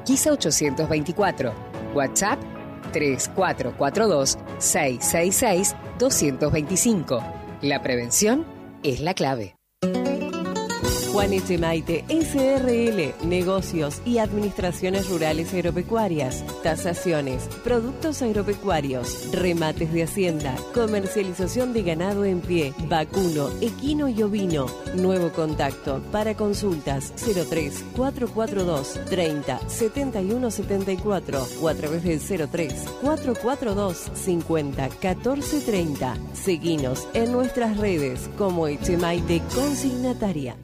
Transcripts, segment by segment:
Urquiza 824. WhatsApp 3442-666-225. La prevención es la clave. Juan Echemaite, SRL, negocios y administraciones rurales agropecuarias, tasaciones, productos agropecuarios, remates de hacienda, comercialización de ganado en pie, vacuno, equino y ovino. Nuevo contacto para consultas 03 442 30 71 74 o a través del 03 442 50 14 30. Seguinos en nuestras redes como Echemaite Consignataria.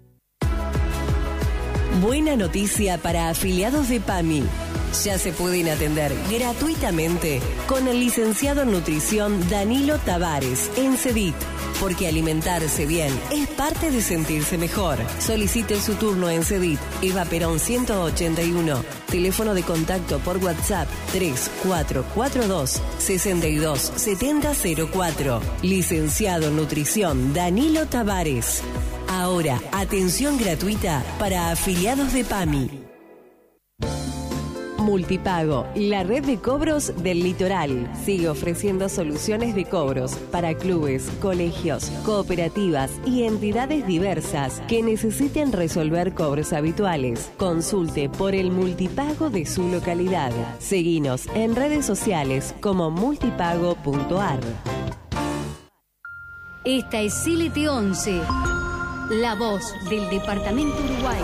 Buena noticia para afiliados de PAMI. Ya se pueden atender gratuitamente con el licenciado en nutrición Danilo Tavares en CEDIT, porque alimentarse bien es parte de sentirse mejor. Solicite su turno en CEDIT, Eva Perón 181. Teléfono de contacto por WhatsApp 3442 62 7004. Licenciado en nutrición Danilo Tavares. Ahora, atención gratuita para afiliados de PAMI. Multipago, la red de cobros del litoral, sigue ofreciendo soluciones de cobros para clubes, colegios, cooperativas y entidades diversas que necesiten resolver cobros habituales. Consulte por el multipago de su localidad. Seguinos en redes sociales como multipago.ar. Esta es CLT11, la voz del Departamento Uruguay.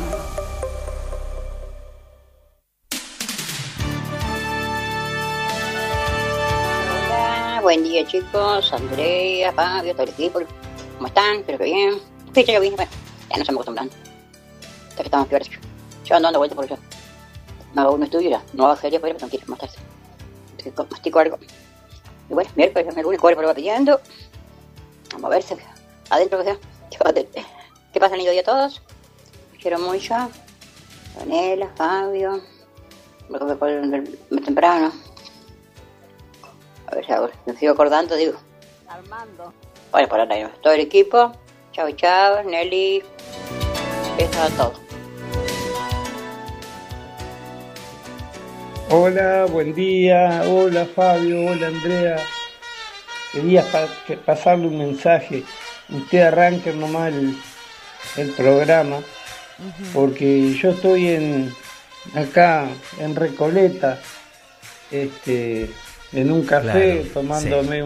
Buen día, chicos. Andrea, Fabio, todo el equipo. ¿Cómo están? Espero que bien. Sí, ya bien. Bueno, ya nos estamos acostumbrando. Hasta que estamos peores. Yo ando dando vueltas por allá. No hago un estudio ya. No hago feria, pero tranquilo, más tarde. Mastico algo. Y bueno, miércoles, el lunes, cuerpo lo va pidiendo. Vamos a verse. Adentro que sea. ¿Qué pasa, lindo día a todos? Los quiero mucho. Daniela, Fabio. Me comí por el temprano. A ver, ya me sigo acordando, digo. Armando. Bueno, por ahora todo el equipo. Chao, chao, Nelly. Eso es todo. Hola, buen día. Hola, Fabio. Hola, Andrea. Quería pasarle un mensaje. Usted arranque nomás el programa. Porque yo estoy acá en Recoleta. En un café, claro, tomándome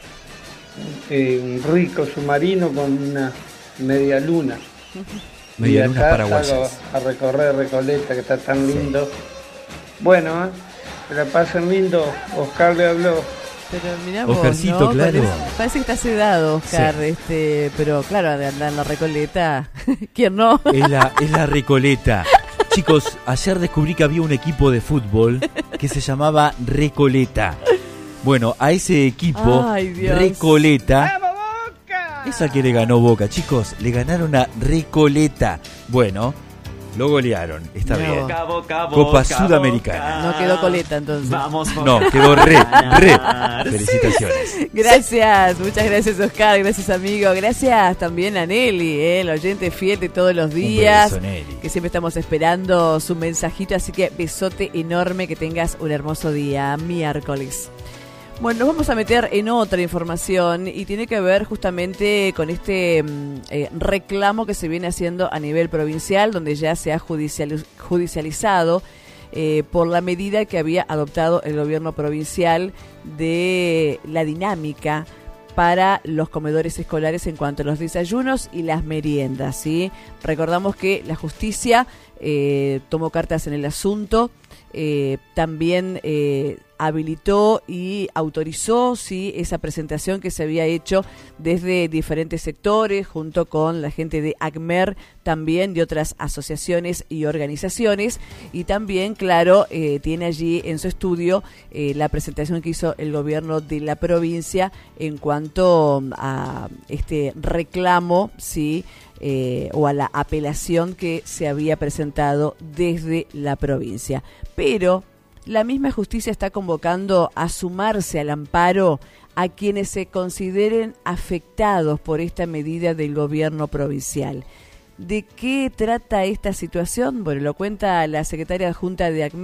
un rico submarino con una media luna. Media y luna acá salgo a recorrer Recoleta, que está tan lindo. Bueno, que la pasen lindo. Oscar le habló. Pero mirá vos, Oscarcito, ¿no? claro. Parece que está sedado, Oscar, sí. Pero claro, de andar en la Recoleta, ¿quién no? Es la Recoleta. Chicos, ayer descubrí que había un equipo de fútbol que se llamaba Recoleta. Bueno, a ese equipo, Recoleta, esa que le ganó Boca, chicos, le ganaron a Recoleta. Bueno, lo golearon, está bien. Copa Sudamericana. No quedó coleta entonces. No, quedó re. Felicitaciones. Gracias, muchas gracias, Oscar, gracias, amigo. Gracias también a Nelly, el oyente fiel de todos los días. Un beso, Nelly. Que siempre estamos esperando su mensajito, así que besote enorme, que tengas un hermoso día, miércoles. Bueno, nos vamos a meter en otra información y tiene que ver justamente con este reclamo que se viene haciendo a nivel provincial, donde ya se ha judicializado por la medida que había adoptado el gobierno provincial de la dinámica para los comedores escolares en cuanto a los desayunos y las meriendas, ¿sí? Recordamos que la justicia tomó cartas en el asunto, también habilitó y autorizó, sí, esa presentación que se había hecho desde diferentes sectores, junto con la gente de ACMER, también de otras asociaciones y organizaciones, y también, claro, tiene allí en su estudio la presentación que hizo el gobierno de la provincia en cuanto a este reclamo, sí, o a la apelación que se había presentado desde la provincia. Pero la misma justicia está convocando a sumarse al amparo a quienes se consideren afectados por esta medida del gobierno provincial. ¿De qué trata esta situación? Bueno, lo cuenta la secretaria adjunta de ACMER,